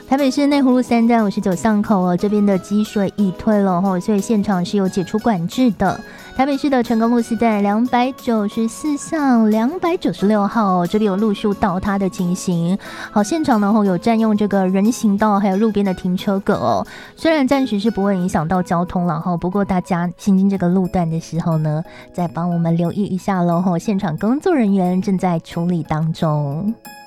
台北市内湖路3段59巷口哦，这边的积水已退了哦，所以现场是有解除管制的。台北市的成功路4段294巷296号哦，这里有路树倒塌的情形。好，现场呢有占用这个人行道还有路边的停车格哦，虽然暂时是不会影响到交通了哈，不过大家行经这个路段的时候呢，再帮我们留意一下喽。现场工作人员正在处理当中。